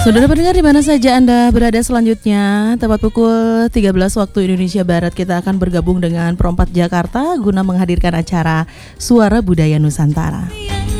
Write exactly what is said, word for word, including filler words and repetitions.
Saudara pendengar di mana saja Anda berada selanjutnya, tepat pukul tiga belas waktu Indonesia Barat kita akan bergabung dengan Pro empat Jakarta guna menghadirkan acara Suara Budaya Nusantara.